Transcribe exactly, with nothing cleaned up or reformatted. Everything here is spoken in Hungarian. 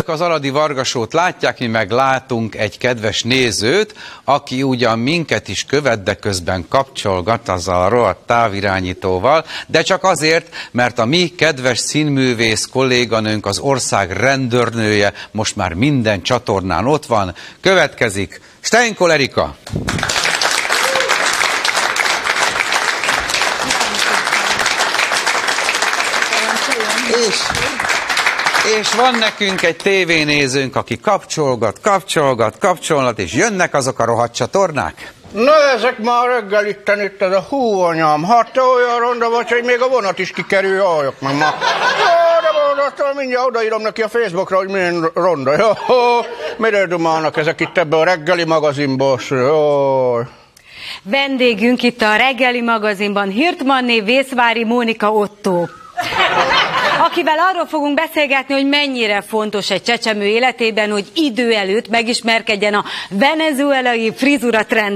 Önök az Aradi Vargasót látják, mi meg látunk egy kedves nézőt, aki ugyan minket is követ, de közben kapcsolgat azzal a rohadt távirányítóval, de csak azért, mert a mi kedves színművész kolléganőnk, az ország rendőrnője most már minden csatornán ott van. Következik Steinkol Erika. És, és van nekünk egy tévénézőnk, aki kapcsolgat, kapcsolgat, kapcsolgat, és jönnek azok a rohadt csatornák? Na ezek már reggel itten itt ez a hú anyám, hát te olyan ronda vagy, hogy még a vonat is kikerül, halljak meg ma. Jó, de mondottam, mindjárt odaírom neki a Facebookra, hogy milyen ronda. Jó, mire dumálnak ezek itt ebbe a reggeli magazinból, jó. Vendégünk itt a reggeli magazinban Hirtmanné Vészvári Mónika Otto, akivel arról fogunk beszélgetni, hogy mennyire fontos egy csecsemő életében, hogy idő előtt megismerkedjen a venezuelai frizura trend.